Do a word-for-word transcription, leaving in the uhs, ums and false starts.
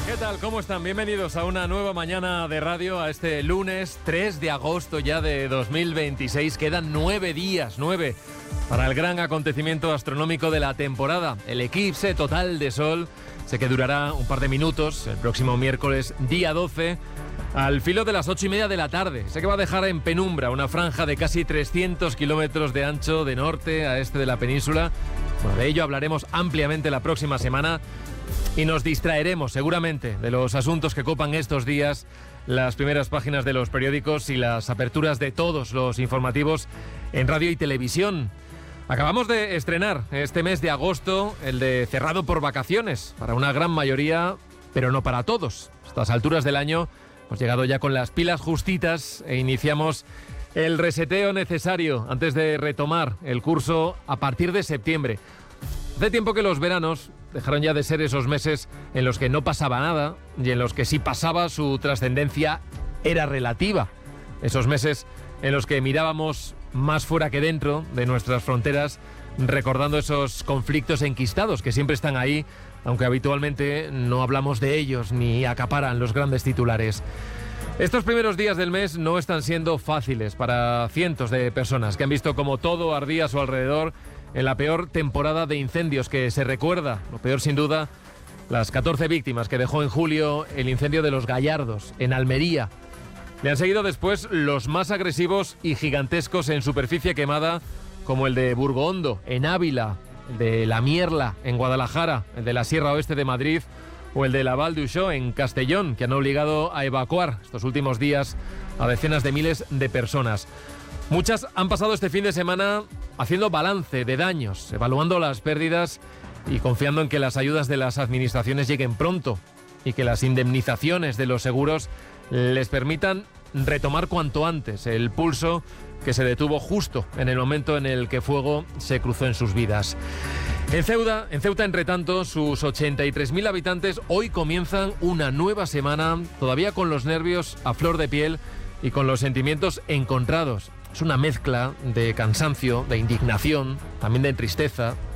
¿Qué tal? ¿Cómo están? Bienvenidos a una nueva mañana de radio, a este lunes tres de agosto ya de dos mil veintiséis. Quedan nueve días, nueve, para el gran acontecimiento astronómico de la temporada, el eclipse total de Sol. Sé que durará un par de minutos, el próximo miércoles, día doce, al filo de las ocho y media de la tarde. Sé que va a dejar en penumbra una franja de casi trescientos kilómetros de ancho de norte a este de la península. Bueno, de ello hablaremos ampliamente la próxima semana. Y nos distraeremos seguramente de los asuntos que copan estos días las primeras páginas de los periódicos y las aperturas de todos los informativos en radio y televisión. Acabamos de estrenar este mes de agosto el de cerrado por vacaciones, para una gran mayoría, pero no para todos. A estas alturas del año hemos llegado ya con las pilas justitas e iniciamos el reseteo necesario antes de retomar el curso a partir de septiembre. Hace tiempo que los veranos dejaron ya de ser esos meses en los que no pasaba nada y en los que si pasaba su trascendencia era relativa. Esos meses en los que mirábamos más fuera que dentro de nuestras fronteras, recordando esos conflictos enquistados que siempre están ahí, aunque habitualmente no hablamos de ellos ni acaparan los grandes titulares. Estos primeros días del mes no están siendo fáciles para cientos de personas que han visto como todo ardía a su alrededor en la peor temporada de incendios que se recuerda. Lo peor, sin duda, las catorce víctimas que dejó en julio el incendio de Los Gallardos, en Almería. Le han seguido después los más agresivos y gigantescos en superficie quemada, como el de Burgohondo, en Ávila, el de La Mierla, en Guadalajara, el de la Sierra Oeste de Madrid o el de la Val d'Uixó, en Castellón, que han obligado a evacuar estos últimos días a decenas de miles de personas. Muchas han pasado este fin de semana haciendo balance de daños, evaluando las pérdidas y confiando en que las ayudas de las administraciones lleguen pronto y que las indemnizaciones de los seguros les permitan retomar cuanto antes el pulso que se detuvo justo en el momento en el que fuego se cruzó en sus vidas. En Ceuta, en Ceuta, entre tanto, sus ochenta y tres mil habitantes hoy comienzan una nueva semana, todavía con los nervios a flor de piel y con los sentimientos encontrados. Es una mezcla de cansancio, de indignación, también de tristeza,